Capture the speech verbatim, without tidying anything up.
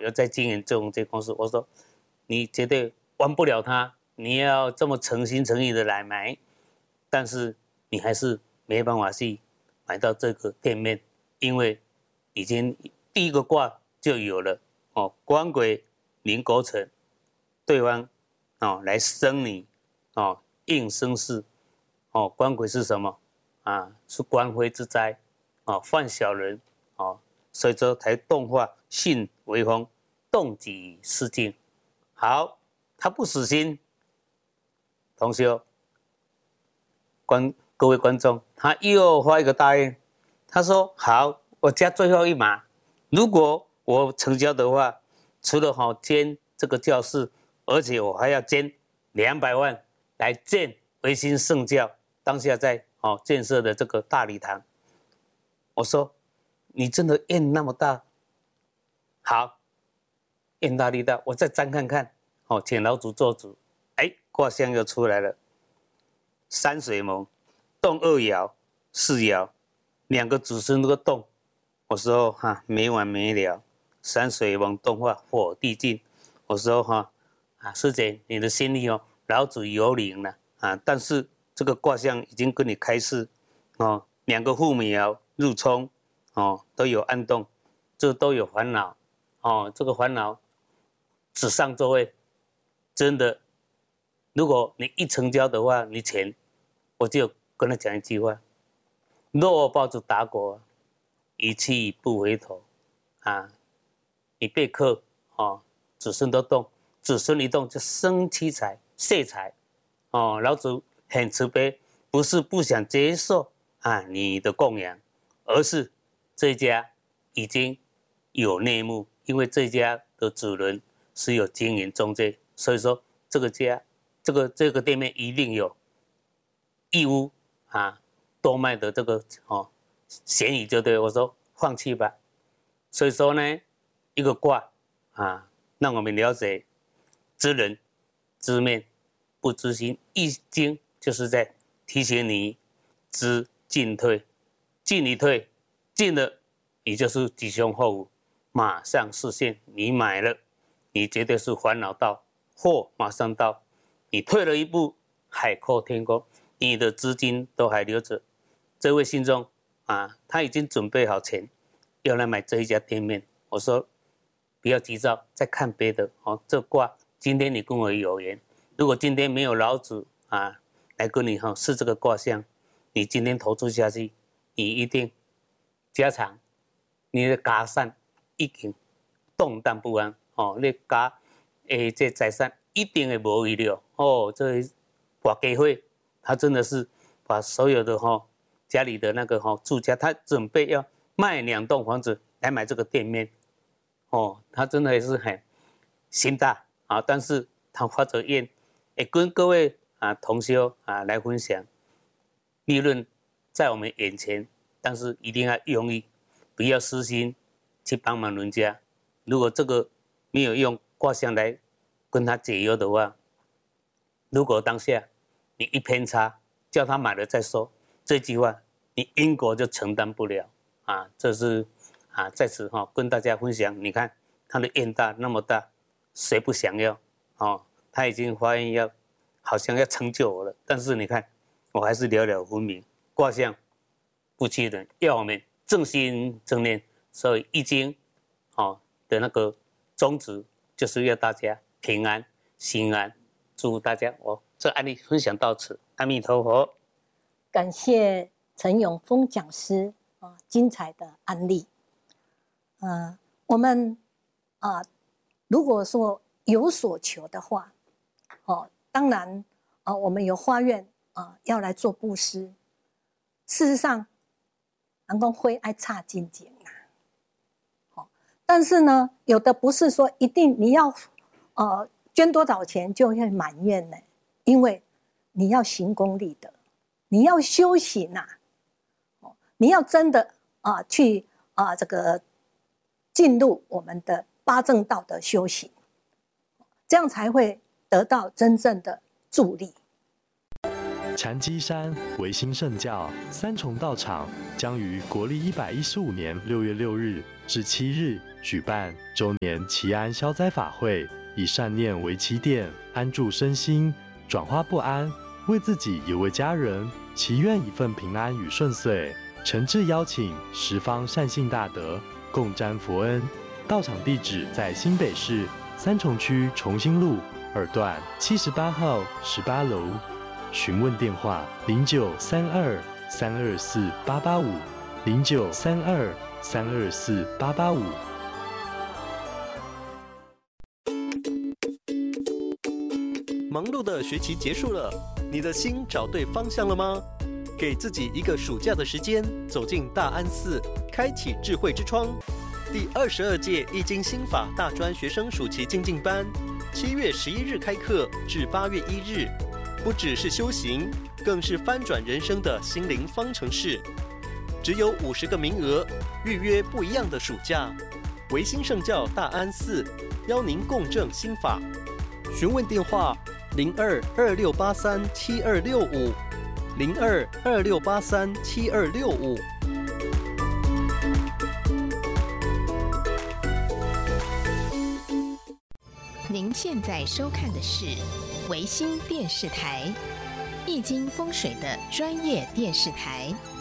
有在经营这种这公司，我说你绝对玩不了它，你要这么诚心诚意的来买，但是你还是没办法去买到这个店面，因为已经第一个卦就有了哦，官鬼临勾辰，对方哦来生你哦，应生事哦，官鬼是什么啊？是官非之灾哦，犯小人哦，所以说才动化巽为风，动己失境。好，他不死心，同学观各位观众，他又发一个大愿，他说好，我加最后一码，如果我成交的话，除了好捐这个教室，而且我还要捐两百万来建维新圣教，当下在哦建设的这个大礼堂。我说你真的愿那么大？好，愿大力大，我再沾看看。哦，请老祖做主。哎，卦象又出来了，山水蒙，动二爻、四爻，两个子孙都动。我说哈，没完没了。山水蒙动化火地进。我说哈啊，师姐，你的心意哦，老祖有领了啊。但是这个卦象已经跟你开示哦，两个父母爻入冲哦，都有暗动，这都有烦恼哦。这个烦恼纸上作位，真的，如果你一成交的话，你钱，我就跟他讲一句话：若抱着打狗，一去不回头啊！你被克哦，子孙都动，子孙一动就生妻财、泄财哦。老祖很慈悲，不是不想接受啊你的供养，而是这家已经有内幕，因为这家的主人是有经营中介，所以说这个家、这个这个店面一定有义乌啊多卖的这个哦嫌疑，就对我说放弃吧。所以说呢，一个卦啊，让我们了解知人知面不知心，易经就是在提醒你知进退，进一退，进了你就是吉凶祸福马上实现。你买了，你绝对是烦恼到，祸马上到。你退了一步，海阔天空，你的资金都还留着。这位信众啊，他已经准备好钱，要来买这一家店面。我说不要急躁，再看别的哦。这卦今天你跟我有缘，如果今天没有老子啊来跟你哈、哦、是这个卦象，你今天投资下去，你一定家常你的家产已经动荡不安哦，你家诶这财产一定会无遗了哦。这刮家会，他真的是把所有的哈、哦、家里的那个哈、哦、住家，他准备要卖两栋房子来买这个店面哦，他真的也是很心大啊，但是他发着愿，也跟各位啊同修啊来分享，利润在我们眼前，但是一定要用意，不要私心去帮忙人家。如果这个没有用卦象来跟他解忧的话，如果当下你一偏差，叫他买了再说，这句话你因果就承担不了啊！这是啊，在此哈、哦、跟大家分享。你看他的愿大那么大，谁不想要？哦，他已经发愿要，好像要成就我了。但是你看，我还是了了分明，卦象不欺人，要我们正心正念。所以易经哦的那个宗旨就是要大家平安心安。祝大家，我这案例分享到此，阿弥陀佛。 感谢陈永峰讲师啊，精彩的案例。呃，我们啊，如果说有所求的话，哦，当然啊，我们有花愿啊，要来做布施。事实上，人讲灰爱差金钱啊，哦，但是呢，有的不是说一定你要呃捐多少钱就会满愿呢，因为你要行功立德。你要修行呐、啊，你要真的啊去啊这个进入我们的八正道的修行，这样才会得到真正的助力。 禅机山维新圣教三重道场将于国历一百一十五年六月六日至七日举办周年祈安消灾法会，以善念为起点，安住身心，转化不安，为自己也为家人祈愿一份平安与顺遂。诚挚邀请十方善信大德共沾佛恩。到场地址在新北市三重区重新路二段七十八号十八楼。询问电话：零九三二三二四八八五，零九三二三二四八八五。 忙碌的学期结束了，你的心找对方向了吗？给自己一个暑假的时间，走进大安寺，开启智慧之窗。第二十二届易经心法大专学生暑期精进班，七月十一日开课至八月一日，不只是修行，更是翻转人生的心灵方程式。只有五十个名额，预约不一样的暑假。维新圣教大安寺邀您共振心法。询问电话：零二二六八三七二六五。零二二六八三七二六五。 您现在收看的是维新电视台，易经风水的专业电视台。